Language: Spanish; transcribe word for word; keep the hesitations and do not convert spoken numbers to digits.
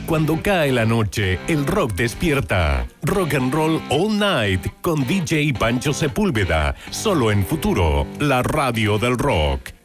cuando cae la noche, el rock despierta. Rock and Roll All Night con D J Pancho Sepúlveda. Solo en Futuro, la radio del rock.